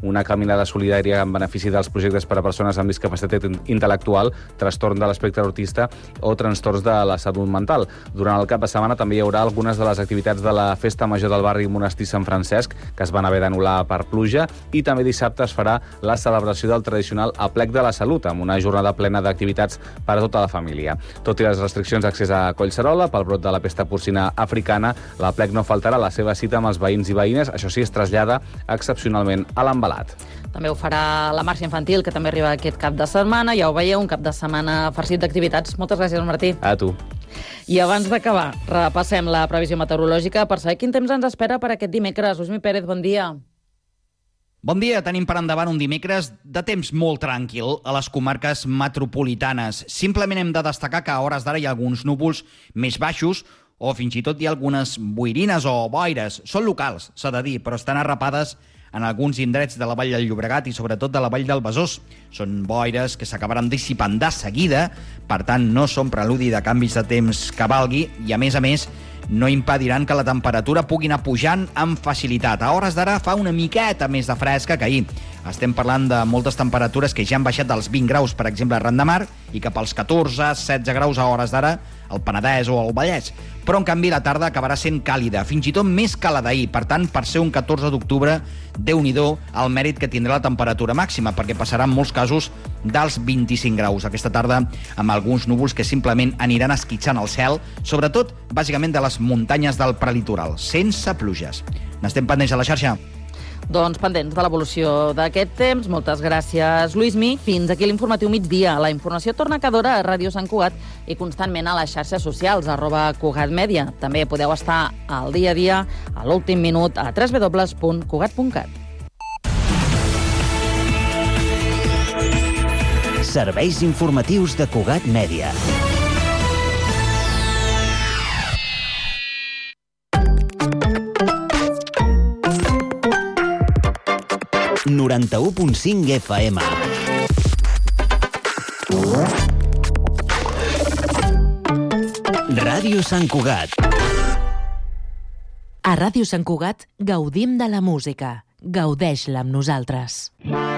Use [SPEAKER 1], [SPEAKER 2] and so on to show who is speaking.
[SPEAKER 1] una caminada solidària en benefici dels projectes per a persones amb discapacitat intel·lectual, trastorn de l'espectre autista o trastorns de la salut mental. Durant el cap de setmana també hi haurà algunes de les activitats de la Festa Major del barri Monestir Sant Francesc, que es van haver d'anul·lar per pluja, i també dissabte es farà la celebració del tradicional Aplec de la Salut, amb una jornada plena d'activitats per a tota la família. Tot i les restriccions d'accés a Collserola pel brot de la pesta porcina africana, l'Aplec no faltarà la seva cita amb els veïns i veïnes, això sí, es trasllada excepcionalment a l'Envelat.
[SPEAKER 2] També ho farà la marxa infantil, que també arriba aquest cap de setmana. Ja ho veieu, un cap de setmana farcit d'activitats. Moltes gràcies, Martí.
[SPEAKER 1] A tu.
[SPEAKER 2] I abans d'acabar, repassem la previsió meteorològica per saber quin temps ens espera per aquest dimecres. Usmi Pérez, bon dia.
[SPEAKER 3] Bon dia, tenim per endavant un dimecres de temps molt tranquil a les comarques metropolitanes. Simplement hem de destacar que a hores d'ara hi ha alguns núvols més baixos o fins i tot hi ha algunes boirines o boires. Són locals, s'ha de dir, però estan arrapades en alguns indrets de la Vall del Llobregat i sobretot de la Vall del Besòs. Són boires que s'acabaran dissipant de seguida, per tant no són preludi de canvis de temps que valgui i a més no impediran que la temperatura pugui anar pujant amb facilitat. A hores d'ara fa una miqueta més de fresca que ahir. Estem parlant de moltes temperatures que ja han baixat dels 20 graus, per exemple, a Ran de Mar, i cap als 14-16 graus a hores d'ara al Penedès o al Vallès. Però, en canvi, la tarda acabarà sent càlida, fins i tot més que la d'ahir. Per tant, per ser un 14 d'octubre, Déu-n'hi-do el mèrit que tindrà la temperatura màxima, perquè passarà en molts casos dels 25 graus. Aquesta tarda, amb alguns núvols que simplement aniran esquitxant el cel, sobretot, bàsicament, de les muntanyes del prelitoral, sense pluges. N'estem pendents a la xarxa.
[SPEAKER 2] Doncs pendents de l'evolució d'aquest temps. Moltes gràcies, Lluïsmi. Fins aquí l'informatiu migdia. La informació torna cada hora a Ràdio Sant Cugat i constantment a les xarxes socials, @CugatMèdia. També podeu estar al dia a dia, a l'últim minut, a www.cugat.cat.
[SPEAKER 4] Serveis informatius de Cugat Mèdia. ...91.5 FM. Ràdio Sant Cugat.
[SPEAKER 5] A Ràdio Sant Cugat gaudim de la música. Gaudeix-la amb nosaltres.